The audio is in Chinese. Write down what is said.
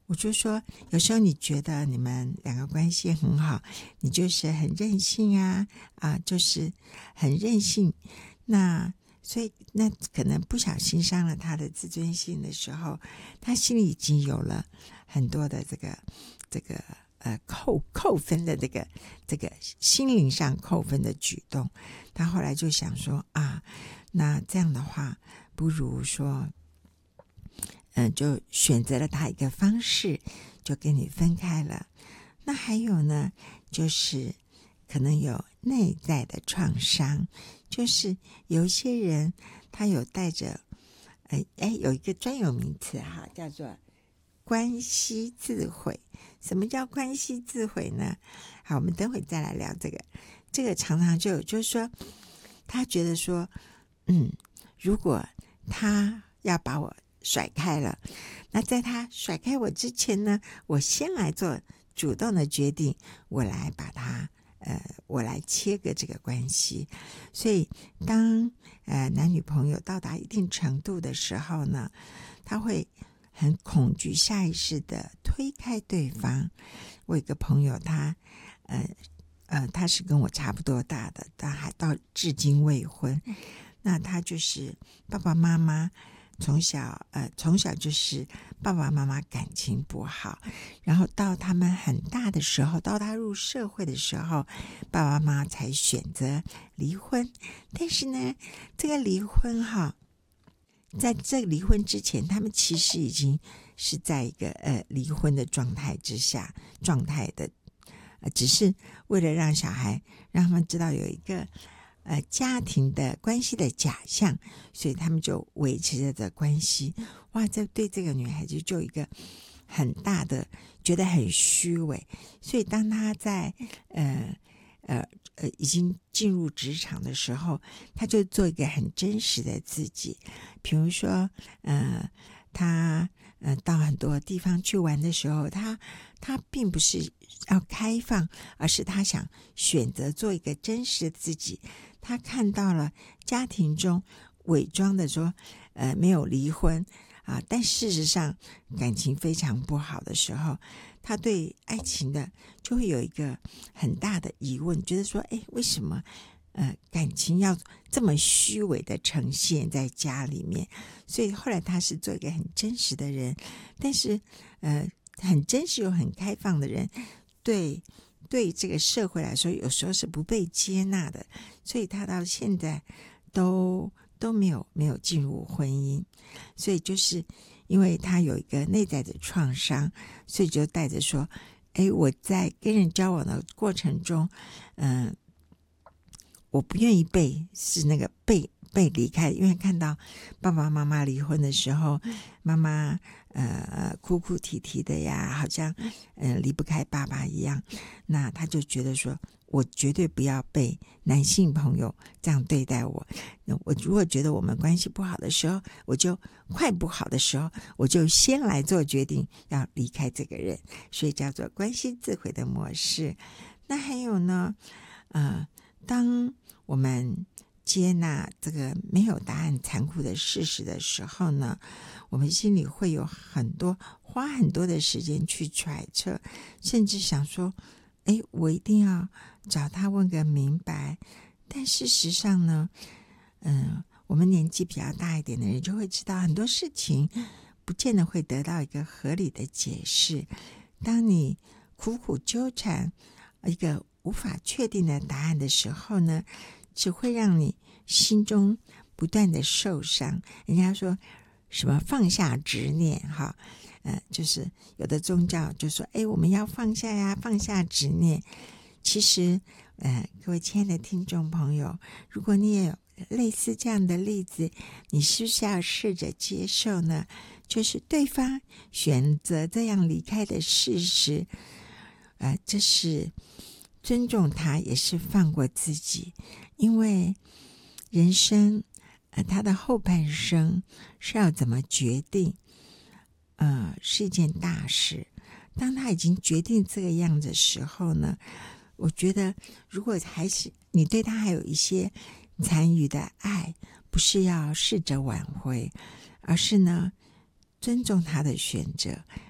我就说，有时候你觉得你们两个关系很好，你就是很任性就是很任性，所以那可能不小心伤了他的自尊心的时候，他心里已经有了很多的这个扣分的这个心灵上扣分的举动。他后来就想说那这样的话，不如说就选择了他一个方式，就跟你分开了。那还有呢，就是可能有内在的创伤，就是有一些人他有带着有一个专有名词叫做关系自毁。什么叫关系自毁呢？好，我们等会再来聊这个。这个常常就是说，他觉得说如果他要把我甩开了，那在他甩开我之前呢，我先来做主动的决定，我来把他我来切割这个关系。所以当男女朋友到达一定程度的时候呢，他会很恐惧，下意识的推开对方。我有一个朋友，他是跟我差不多大的，但还到至今未婚。那他就是爸爸妈妈从小就是爸爸妈妈感情不好，然后到他们很大的时候，到他入社会的时候，爸爸妈妈才选择离婚。但是呢，这个离婚在这个离婚之前，他们其实已经是在一个离婚的状态的，只是为了让小孩让他们知道有一个家庭的关系的假象，所以他们就维持着这关系。哇，这对这个女孩子就有一个很大的觉得很虚伪。所以当她在已经进入职场的时候，她就做一个很真实的自己。比如说她到很多地方去玩的时候，她并不是要开放，而是她想选择做一个真实的自己。她看到了家庭中伪装的说没有离婚但事实上感情非常不好的时候，她对爱情的就会有一个很大的疑问，觉得说为什么感情要这么虚伪的呈现在家里面。所以后来她是做一个很真实的人，但是很真实又很开放的人，对这个社会来说有时候是不被接纳的，所以她到现在都没有进入婚姻。所以就是因为她有一个内在的创伤，所以就带着说我在跟人交往的过程中我不愿意被离开。因为看到爸爸妈妈离婚的时候，妈妈哭哭啼啼的呀，好像离不开爸爸一样。那他就觉得说，我绝对不要被男性朋友这样对待我。我如果觉得我们关系不好的时候，我就快不好的时候，我就先来做决定要离开这个人。所以叫做关系自毁的模式。那还有呢当我们接纳这个没有答案残酷的事实的时候呢，我们心里会有花很多的时间去揣测，甚至想说我一定要找他问个明白。但事实上呢我们年纪比较大一点的人就会知道，很多事情不见得会得到一个合理的解释。当你苦苦纠缠一个无法确定的答案的时候呢，只会让你心中不断的受伤。人家说什么放下执念就是有的宗教就说我们要放下呀，放下执念。其实各位亲爱的听众朋友，如果你也有类似这样的例子，你是不是要试着接受呢？就是对方选择这样离开的事实这是尊重他，也是放过自己。因为人生他的后半生是要怎么决定是一件大事。当他已经决定这个样子的时候呢，我觉得如果还是你对他还有一些残余的爱，不是要试着挽回，而是呢尊重他的选择，